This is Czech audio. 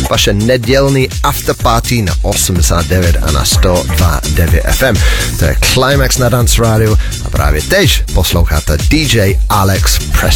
vaše nedělný afterparty na 89 a na 102.9 FM. To je Climax na Dance Radio a právě teď posloucháte DJ Alex Presley.